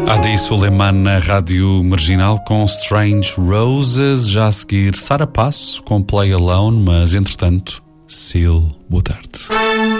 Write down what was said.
Adi Suleiman na Rádio Marginal com Strange Roses. Já a seguir Sara Passo com Play Alone, mas entretanto Seal, boa tarde.